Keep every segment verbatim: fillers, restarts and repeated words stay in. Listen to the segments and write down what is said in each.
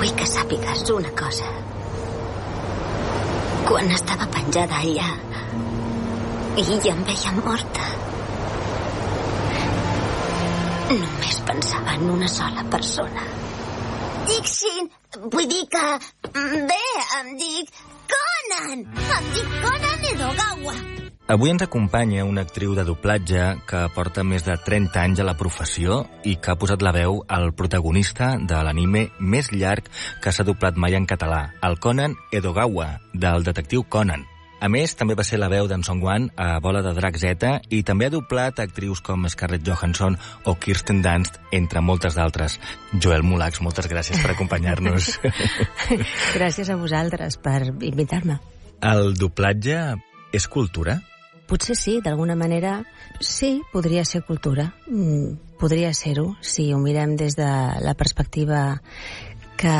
Vull que sàpigues una cosa. Quan estava penjada allà i ja em veia morta, només pensava en una sola persona. Dixin, vull dir que... Bé, em dic Conan! Em dic Conan Edogawa! Avui ens acompanya una actriu de doblatge que porta més de trenta anys a la professió i que ha posat la veu al protagonista de l'anime més llarg que s'ha doblat mai en català, el Conan Edogawa, del detectiu Conan. A més, també va ser la veu d'en Song Wan a Bola de Drac Z i també ha doblat actrius com Scarlett Johansson o Kirsten Dunst, entre moltes d'altres. Joel Mulax, moltes gràcies per acompanyar-nos. Gràcies a vosaltres per invitar-me. El doblatge és cultura? Potser sí, d'alguna manera sí, podria ser cultura. Mm, podria ser-ho, si ho mirem des de la perspectiva que,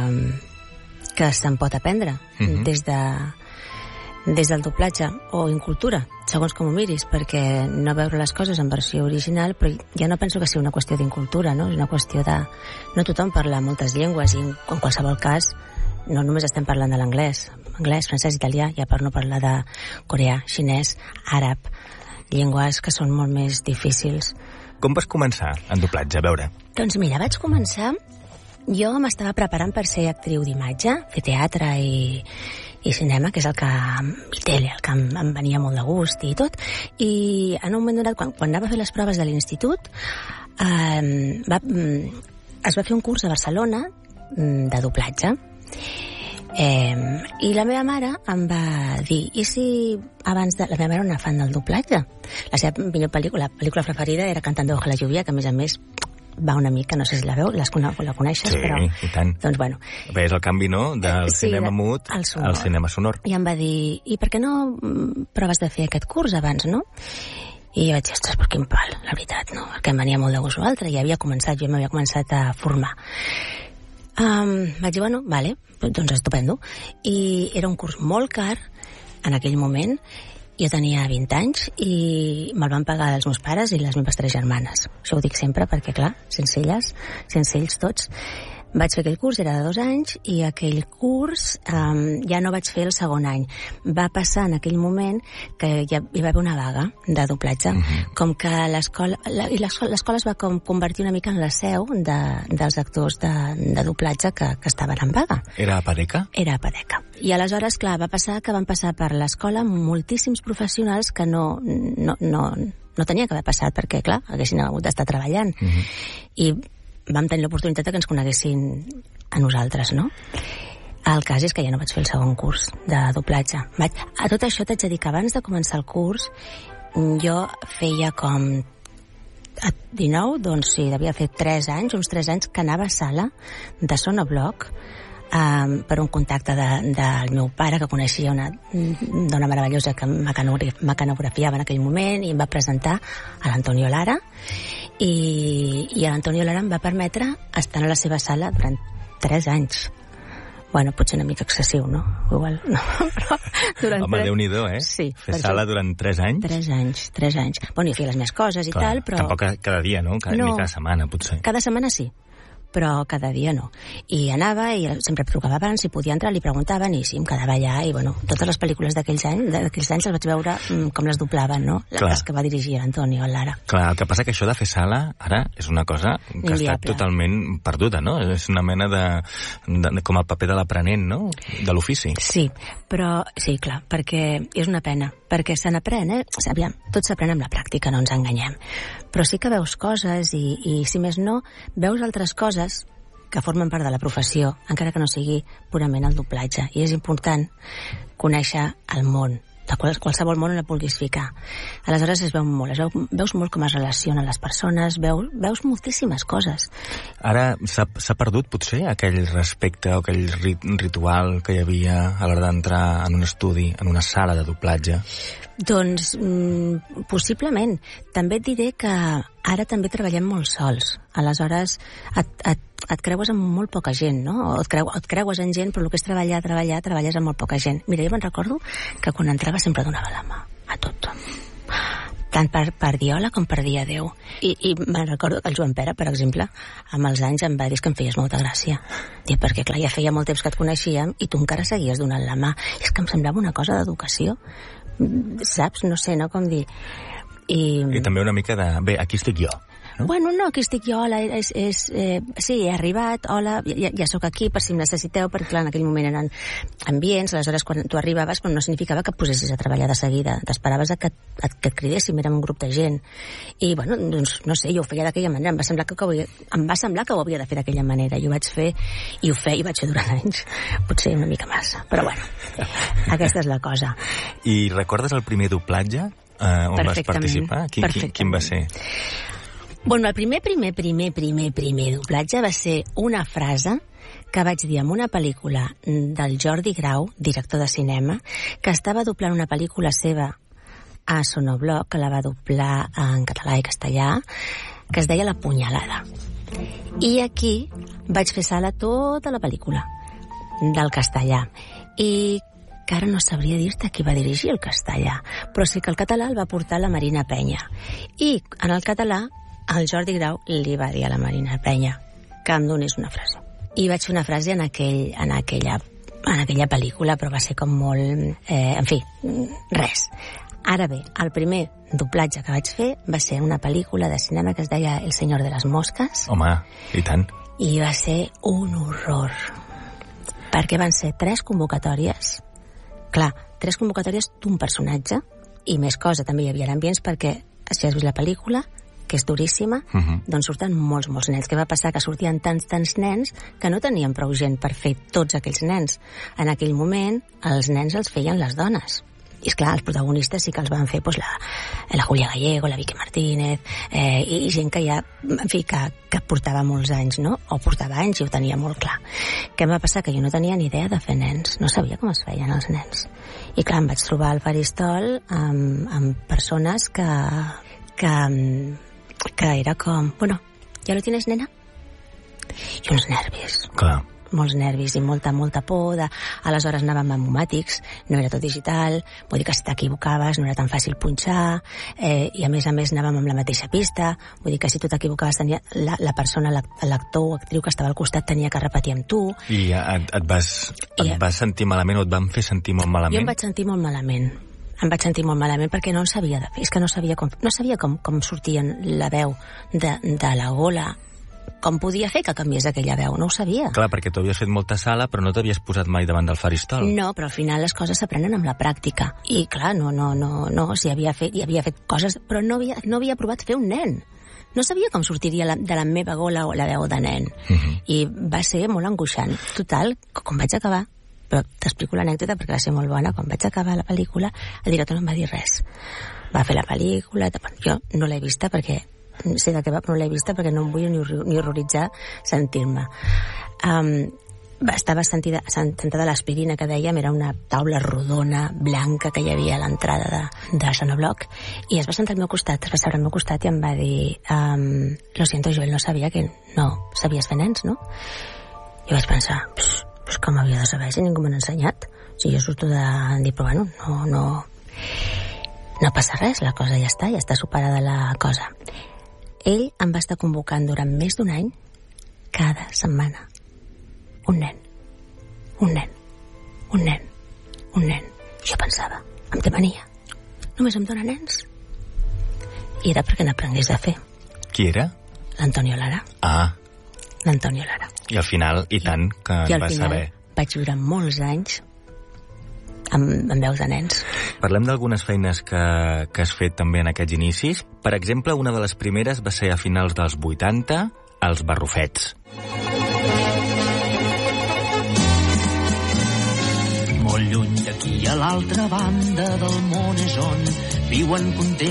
que se'n pot aprendre, uh-huh. des de... des del doblatge o en cultura, segons com ho miris, perquè no veure les coses en versió original, però ja no penso que sigui una qüestió d'incultura, no? És una qüestió de... No tothom parla moltes llengües i en qualsevol cas no només estem parlant de l'anglès, anglès, francès, italià, ja per no parlar de coreà, xinès, àrab, llengües que són molt més difícils. Com vas començar en doblatge? A veure. Doncs mira, vaig començar... Jo m'estava preparant per ser actriu d'imatge, fer teatre i, i cinema, que és el que... i tele, el que em, em venia molt de gust i tot. I en un moment donat, quan, quan anava a fer les proves de l'institut, eh, va, es va fer un curs a Barcelona de doblatge. Eh, I la meva mare em va dir, i si abans de... La meva mare era una fan del doblatge. La seva millor pel·lícula, la pel·lícula preferida era Cantando bajo la lluvia, que a més a més va una mica, no sé si la veu, les la coneixes, sí, però... Sí, i tant. Doncs, bueno... Bé, és el canvi, no?, del sí, cinema mut al, al cinema sonor. I em va dir, i per què no proves de fer aquest curs abans, no? I jo vaig dir, ostres, per quin pal, la veritat, no? Perquè em venia molt de gust l'altre, ja havia començat, jo m'havia començat a formar. Um, vaig dir, bueno, vale, doncs estupendo. I era un curs molt car, en aquell moment. Jo tenia vint anys i me'l van pagar els meus pares i les meves tres germanes. Això ho dic sempre perquè, clar, sense elles, sense ells tots. Vaig fer aquell curs, era de dos anys, i aquell curs um, ja no vaig fer el segon any. Va passar en aquell moment que ja hi va haver una vaga de doblatge, uh-huh. com que l'escola la, l'escola es va com convertir una mica en la seu de, dels actors de, de doblatge que, que estaven en vaga. Era a Padeca? Era a Padeca. I aleshores, clar, va passar que van passar per l'escola moltíssims professionals que no, no, no, no tenien que haver passat perquè, clar, haguessin hagut d'estar treballant. Uh-huh. I vam tenir l'oportunitat que ens coneguessin a nosaltres, no? El cas és que ja no vaig fer el segon curs de doblatge. Vaig... A tot això t'haig de dir que abans de començar el curs jo feia com a dinou, doncs sí, devia fer tres anys, uns tres anys que anava a sala de Sonobloc um, per un contacte de, del meu pare que coneixia una dona meravellosa que mecanografiava en aquell moment i em va presentar a l'Antonio Lara i, i l'Antonio Lara em va permetre estar a la seva sala durant tres anys. Bueno, potser una mica excessiu, no? Igual, no, però... Durant Home, tres... Déu-n'hi-do, eh? Sí. Fer sala durant tres anys? Tres anys, tres anys. Bueno, i feia les meves coses i Clar, tal, però... Tampoc cada dia, no? Cada, no? Ni cada setmana, potser. Cada setmana sí, però cada dia no. I anava i sempre trucava abans, si podia entrar, li preguntaven i sí, em quedava allà i, bueno, totes les pel·lícules d'aquells anys, d'aquells anys les vaig veure mm, com les doblaven, no? Clar. Les que va dirigir l'Antonio, el Lara. Clar, el que passa que això de fer sala, ara, és una cosa que Inviable. ha estat totalment perduda, no? És una mena de... de, de com el paper de l'aprenent, no? De l'ofici. Sí, però, sí, clar, perquè és una pena, perquè se n'aprèn, eh? Aviam, tot s'aprèn amb la pràctica, no ens enganyem. Però sí que veus coses i, i si més no, veus altres coses que formen part de la professió, encara que no sigui purament el doblatge. I és important conèixer el món, de qualsevol món on la vulguis ficar. Aleshores es veu molt, es veu, veus molt com es relacionen les persones, veus, veus moltíssimes coses. Ara s'ha, s'ha perdut potser aquell respecte o aquell rit, ritual que hi havia a l'hora d'entrar en un estudi, en una sala de doblatge? Doncs mm, possiblement. També et diré que ara també treballem molt sols. Aleshores et, et, et creues amb molt poca gent, no? O et, creu, et creues en gent, però el que és treballar, treballar, treballes amb molt poca gent. Mira, jo me'n recordo que quan entrava sempre donava la mà a tothom. tant per, per dir hola com per dir adéu. I, i me'n recordo que el Joan Pere, per exemple, amb els anys em va dir que em feies molta gràcia. Dic, perquè clar, ja feia molt temps que et coneixíem i tu encara seguies donant la mà. És que em semblava una cosa d'educació. Saps? No sé, no com dir... I, I també una mica de... Bé, aquí estic jo. No? Bueno, no, aquí estic jo, hola, és, és, eh, sí, he arribat, hola, ja, ja sóc aquí per si em necessiteu, perquè clar, en aquell moment eren ambients, aleshores quan tu arribaves però no significava que et posessis a treballar de seguida, t'esperaves a que, a que et cridéssim, érem un grup de gent, i bueno, doncs no sé, jo ho feia d'aquella manera, em va semblar que, que ho havia, em va semblar que ho havia de fer d'aquella manera, i ho vaig fer, i ho feia, i vaig fer durant anys, potser una mica massa, però bueno, aquesta és la cosa. I recordes el primer doblatge eh, on vas participar? Quin, quin, quin va ser? Bueno, el primer, primer, primer, primer, primer doblatge va ser una frase que vaig dir en una pel·lícula del Jordi Grau, director de cinema, que estava doblant una pel·lícula seva a Sonobloc, que la va doblar en català i castellà, que es deia La punyalada. I aquí vaig fer sala tota la pel·lícula del castellà. I que ara no sabria dir-te qui va dirigir el castellà, però sí que el català el va portar la Marina Penya. I en el català el Jordi Grau li va dir a la Marina Penya que em donés una frase. I vaig fer una frase en, aquell, en, aquella, en aquella pel·lícula, però va ser com molt... Eh, en fi, res. Ara bé, el primer doblatge que vaig fer va ser una pel·lícula de cinema que es deia El senyor de les mosques. Home, i tant. I va ser un horror. Perquè van ser tres convocatòries. Clar, tres convocatòries d'un personatge i més cosa, també hi havia ambients perquè, si has vist la pel·lícula, que és duríssima, uh-huh. doncs surten molts, molts nens. Què va passar? Que sortien tants, tants nens que no tenien prou gent per fer tots aquells nens. En aquell moment, els nens els feien les dones. I esclar, els protagonistes sí que els van fer doncs, la, la Julia Gallego, la Vicky Martínez, eh, i, i gent que ja, en fi, que, que portava molts anys, no? O portava anys i ho tenia molt clar. Què em va passar? Que jo no tenia ni idea de fer nens. No sabia com es feien els nens. I clar, em vaig trobar al faristol amb, amb persones que... que que era com, bueno, ¿ya lo tienes, nena? I uns nervis. Clar. Molts nervis i molta, molta por. De... Aleshores anàvem amb pneumàtics, no era tot digital, vull dir que si t'equivocaves no era tan fàcil punxar, eh, i a més a més anàvem amb la mateixa pista, vull dir que si tu t'equivocaves tenia la, la persona, l'actor o actriu que estava al costat tenia que repetir amb tu. I et, et, vas, et I, vas sentir malament o et van fer sentir molt malament? Jo em vaig sentir molt malament. Em vaig sentir molt malament perquè no en sabia de fer. És que no sabia com, no sabia com, com sortien la veu de, de la gola, com podia fer que canviés aquella veu, no ho sabia. Clar, perquè tu havies fet molta sala però no t'havies posat mai davant del faristol. No, però al final les coses s'aprenen amb la pràctica. I clar, no, no, no, no, si havia fet, hi havia fet coses, però no havia, no havia provat fer un nen. No sabia com sortiria la, de la meva gola o la veu de nen. Uh-huh. I va ser molt angoixant. Total, quan vaig acabar, però t'explico l'anècdota perquè va ser molt bona, quan vaig acabar la pel·lícula el director no em va dir res. Va fer la pel·lícula, jo no l'he vista perquè sé de què va, però no l'he vista perquè no em vull ni, ni horroritzar sentir-me. Um, estava sentida, sentada a l'aspirina que dèiem, era una taula rodona, blanca, que hi havia a l'entrada de, de Sonobloc, i es va sentar al meu costat, es va seure al meu costat i em va dir um, lo siento, Joel, no sabia que no sabies fer nens, no? I vaig pensar, pss, pues com havia de saber si ningú m'ha ensenyat? Si jo surto de dir, però bueno, no, no, no passa res, la cosa ja està, ja està superada la cosa. Ell em va estar convocant durant més d'un any, cada setmana, un nen, un nen, un nen, un nen. Jo pensava, em té mania, només em dóna nens. I era perquè n'aprengués a fer. Qui era? L'Antonio Lara. Ah. L'Antonio Lara. I al final, i tant, que I al vas final saber. vaig viure molts anys amb, amb veus de nens. Parlem d'algunes feines que, que has fet també en aquests inicis. Per exemple, una de les primeres va ser a finals dels vuitanta, als Barrufets. Molt lluny d'aquí, a l'altra banda del món és on viuen contents